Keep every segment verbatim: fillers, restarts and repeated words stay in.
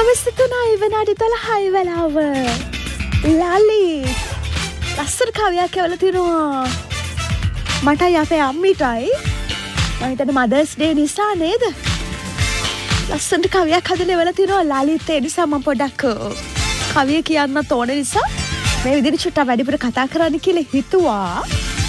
හවස තුනයි විනාඩි දොළහයි වෙලාව. ලාලි ලස්සන කවියක් කියවලා තිනවා. මටයි අපේ අම්මිටයි. මම හිතන්නේ මදර්ස් ඩේ නිසා නේද? ලස්සන කවියක් හදලා එවලා තිනවා ලාලිත් ඒ නිසා මම පොඩක් කවිය කියන්නත් ඕන නිසා මේ විදිහට චුට්ටක් වැඩිපුර කතා කරන්න කියලා හිතුවා.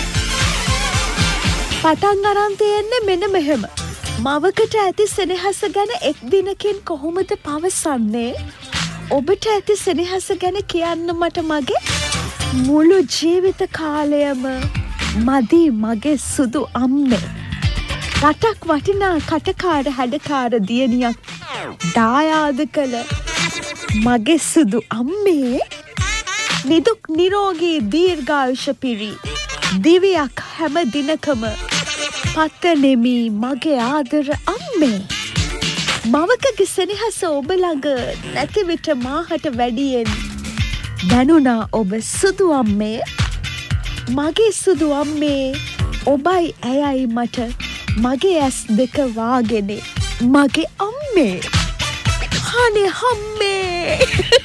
පටන් අරන් තියෙන්නේ මෙන්න මෙහෙම. මවකට ඇති සෙනෙහස ගැන එක් දිනකින් කොහොමද පවසන්නේ? ඔබට ඇති සෙනෙහස ගැන කියන්න මට මගේ මුළු ජීවිත කාලයම මදි මගේ සුදු අම්මේ. රටක් වටිනා කටකාර හැඩකාර දියණියක් දායාද කළ මගේ සුදු අම්මේ. නිදුක් නිරෝගී දීර්ඝායුෂ පිරි දිවියක් හැම දිනකම පතනෙමි මගේ ආදර අම්මේ. මවකගේ සෙනෙහස ඔබ ළඟ නැති විට මාහට වැඩියෙන් දැනුණා ඔබ සුදු අම්මේ. මගේ සුදු අම්මේ ඔබයි ඇයයි මට මගේ ඇස් දෙක වාගෙන මගේ අම්මේ. අනේ අම්මේ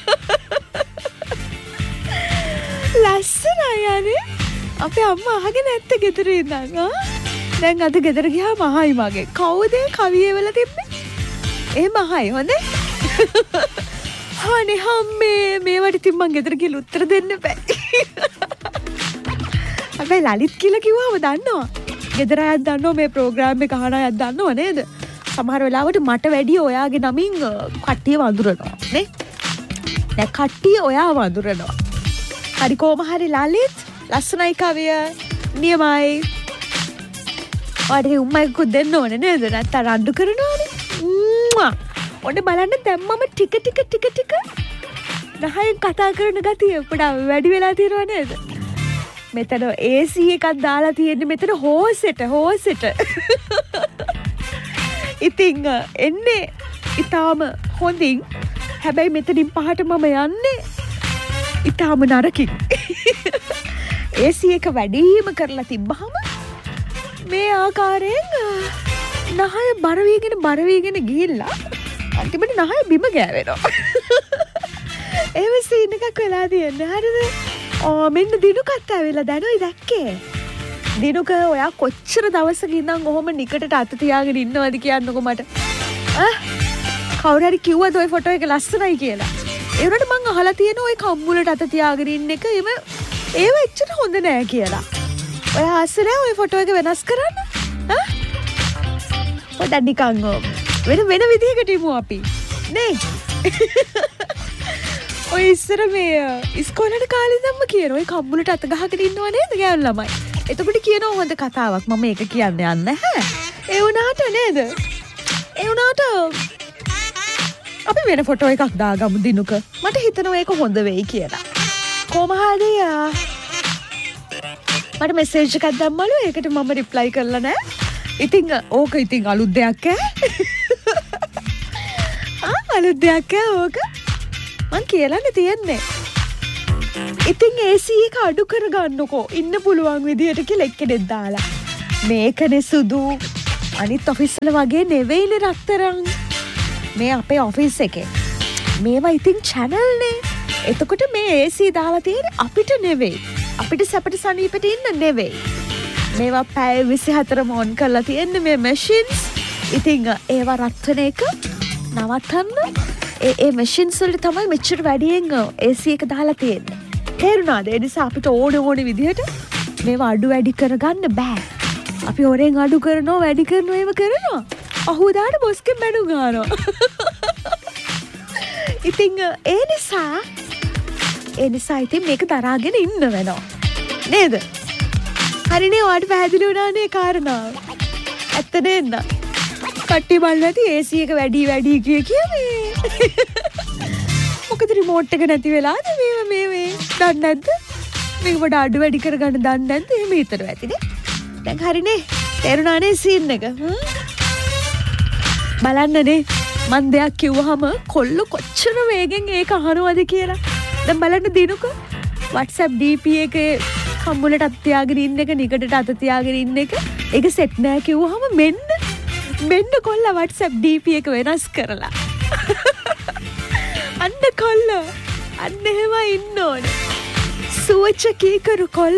ලස්සනයි අනේ. අපේ අම්මා අහගෙන නැත්te ගෙදර ඉඳන් ආ. දැන් අද ගෙදර ගියාම අහයි මගේ. කවුද කවියේ වල තිබ්බේ? එහෙම අහයි හොඳේ. අනේ අම්මේ මේවට ඉතින් මං ගෙදර ගිහලා උත්තර දෙන්න බෑ. අපේ ලලිත් කියලා කිව්වම දන්නවා. ගෙදර අයත් දන්නවා මේ ප්‍රෝග්‍රෑම් එක අහන අයත් දන්නවා නේද? සමහර වෙලාවට මට වැඩිය ඔයාගේ නමින් කට්ටිය වඳුරනවා නේ. දැන් කට්ටිය ඔයාව වඳුරනවා. හරි කොහම හරි ලලිත් ලස්සනයි කවිය. නියමයි. ඔයාට උම්මයිකුත් දෙන්න ඕනේ නේද? නැත්නම් රණ්ඩු කරනවානේ. ම්වා. ඔන්න බලන්න දැම්මම ටික ටික ටික ටික නහයෙන් කතා කරන ගතිය පොඩ්ඩක් වැඩි වෙලා තියෙනව නේද? මෙතන ඒ සී එකක් දාලා තියෙන්නේ මෙතන හෝසෙට හෝසෙට. ඉතින් එන්නේ ඊටාම හොඳින්. හැබැයි මෙතනින් පහට මම යන්නේ ඊටාම නරකින්. ඒ සී එක වැඩිම කරලා තිබ්බහම මේ ආකාරයෙන් නහය බර වීගෙන බර වීගෙන ගිහිල්ලා අන්තිමට නහය බිම ගෑවෙනවා. එහෙම සීන් එකක් වෙලා තියෙන්නේ. හරිද? ඕ මෙන්න දිනුකත් ඇවිල්ලා දැනුයි දැක්කේ. දිනුක ඔයා කොච්චර දවසක ඉඳන් ඔහොම නිකටට අත තියාගෙන ඉන්නවද කියන්නකෝ මට. ආ කවුරු හරි කිව්වද ওই ෆොටෝ එක ලස්සනයි කියලා? ඒ වුණාට මං අහලා තියෙන ওই කම්බුලට අත තියාගෙන ඉන්න එක එම ඒව එච්චර හොඳ නෑ කියලා. ඔයා ආසරේ ওই ෆොටෝ එක වෙනස් කරන්න? ආ පොඩ්ඩක් නිකන් වෙන වෙන විදිහකට ඉමු අපි නේ. ඔය ඉස්සර මේ ඉස්කෝලේට කාලේ ඉඳන්ම කියන ඔය කම්බුලට අත ගහගෙන ඉන්නව නේද ගෑනු ළමයි. එතකොට කියනවා හොඳ කතාවක් මම ඒක කියන්න යන්නේ නැහැ. ඒ වුණාට නේද? ඒ වුණාට අපි වෙන ෆොටෝ එකක් දාගමු දිනුක. මට හිතෙනවා ඒක හොඳ වෙයි කියලා. කොහොම හරි මට මෙසේජ් එකක් දැම්මලු. ඒකට මම රිප්ලයි කරලා නැහැ. ඉතින් ඕක ඉතින් අලුත් දෙයක් ඈ. ආ අලුත් දෙයක් ඈ ඕක. මං කියලානේ තියෙන්නේ. ඉතින් ඒ සී එක අඩු කරගන්නකෝ ඉන්න පුළුවන් විදියට කියලා එක්කෙනෙක් දාලා. මේකනේ සුදු. අනිත් ඔෆිස් වල වගේ නෙවෙයිනේ රත්තරන්. මේ අපේ ඔෆිස් එකේ. මේවා ඉතින් channel නේ. එතකොට මේ ඒ සී දාලා තියෙන්නේ අපිට නෙවෙයි. අපිට සැපට සනීපෙට ඉන්න නෙවෙයි. මේවා පැය විසිහතරම ඔන් කරලා තියෙන්නේ මේ machines. ඉතින් ඒවා රත් වෙන එක නවත්තන්න ඒ ඒ machines වලට තමයි මෙච්චර වැඩියෙන් ඒ සී එක දාලා තියෙන්නේ. තේරුණාද? ඒ නිසා අපිට ඕන ඕන විදිහට මේවා අඩු වැඩි කරගන්න බෑ. අපි හොරෙන් අඩු කරනවා වැඩි කරනවා ඒව කරනවා. අහුදාට බොස්කෙන් මැනු ගන්නවා. ඉතින් ඒ නිසා ඒ නිසා ඉතින් මේක දරාගෙන ඉන්න වෙනවා. නේද? හරිනේ ඔයාට පැහැදිලි වුණානේ කාරණාව. ඇත්ත නේද? කට්ටිය බලන්න ඇති ඒ සී එක වැඩි වැඩි කිය කියන්නේ. මොකද රිමෝට් එක නැති වෙලාද මේ මේ මේ දන්නේ නැද්ද? මේක වඩ අඩු වැඩි කරගන්න දන්නේ නැද්ද? එහෙම හිතනවා ඇතිනේ. දැන් හරිනේ. තේරුණානේ සීන් එක. බලන්නනේ මන් දෙයක් කිව්වහම කොල්ල කොච්චර වේගෙන් ඒක අහනවද කියලා. දැන් බලන්න දිනුක WhatsApp ඩී පී එකේ කම්බුලට අත තියාගෙන ඉන්න එක නිකටට අත තියාගෙන ඉන්න එක ඒක සෙට් නෑ කිව්වහම මෙන්න මෙන්න කොල්ල WhatsApp ඩී පී එක වෙනස් කරලා ඉන්න ඕන. සුවච කීකරු කොල්ල